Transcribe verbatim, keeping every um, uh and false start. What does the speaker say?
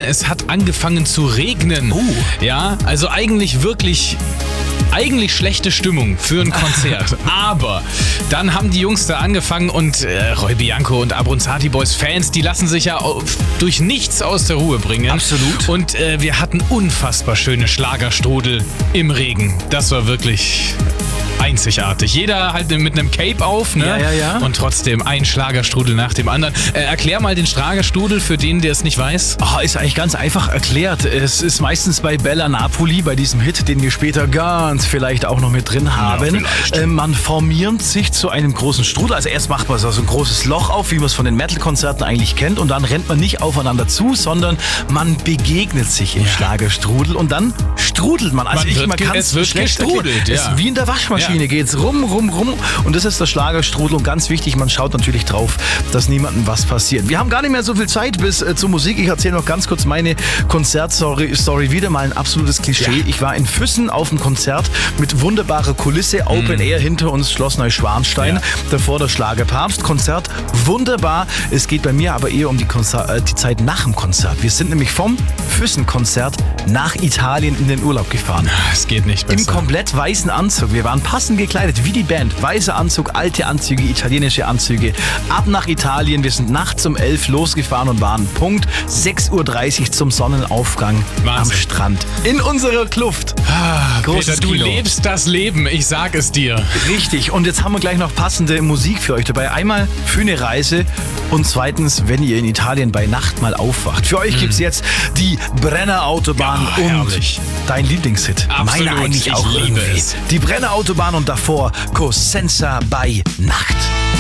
es hat angefangen zu regnen. Oh. Ja, also eigentlich wirklich... Eigentlich schlechte Stimmung für ein Konzert. Aber dann haben die Jungs da angefangen und äh, Roy Bianco und Abronzati Boys Fans, die lassen sich ja auf, durch nichts aus der Ruhe bringen. Absolut. Und äh, wir hatten unfassbar schöne Schlagerstrudel im Regen. Das war wirklich einzigartig. Jeder halt mit einem Cape auf, ne? Ja, ja, ja. Und trotzdem ein Schlagerstrudel nach dem anderen. Äh, erklär mal den Schlagerstrudel für den, der es nicht weiß. Oh, ist eigentlich ganz einfach erklärt. Es ist meistens bei Bella Napoli, bei diesem Hit, den wir später ganz vielleicht auch noch mit drin haben. Ja, äh, man formiert sich zu einem großen Strudel. Also erst macht man so ein großes Loch auf, wie man es von den Metal-Konzerten eigentlich kennt. Und dann rennt man nicht aufeinander zu, sondern man begegnet sich im Ja. Schlagerstrudel und dann strudelt man. Also Man ich, wird man ge- kann's es wird schlecht gestrudelt, erklären. ja. Es ist wie in der Waschmaschine Ja. geht's rum, rum, rum. Und das ist der Schlagerstrudel. Und ganz wichtig, man schaut natürlich drauf, dass niemandem was passiert. Wir haben gar nicht mehr so viel Zeit bis äh, zur Musik. Ich erzähle noch ganz kurz meine Konzertstory. Story. Wieder mal ein absolutes Klischee. Ja. Ich war in Füssen auf einem Konzert mit wunderbarer Kulisse. Open Air hinter uns, Schloss Neuschwanstein. Ja. Davor der Schlagerpapst. Konzert wunderbar. Es geht bei mir aber eher um die, Konzer- äh, die Zeit nach dem Konzert. Wir sind nämlich vom Füssen-Konzert nach Italien in den Urlaub gefahren. Es geht nicht Im besser. komplett weißen Anzug. Wir waren passend gekleidet, wie die Band. Weißer Anzug, alte Anzüge, italienische Anzüge. Ab nach Italien. Wir sind nachts um elf losgefahren und waren Punkt sechs Uhr dreißig zum Sonnenaufgang Wahnsinn. am Strand. In unserer Kluft. Ah, Großes Peter, du Kino. lebst das Leben, ich sag es dir. Richtig. Und jetzt haben wir gleich noch passende Musik für euch dabei. Einmal für eine Reise und zweitens, wenn ihr in Italien bei Nacht mal aufwacht. Für euch gibt's jetzt die Brenner Autobahn Ja, und herrlich. dein Lieblingshit. Absolut, Meine eigentlich ich auch liebe irgendwie. es. Die Brenner Autobahn und davor Cosenza bei Nacht.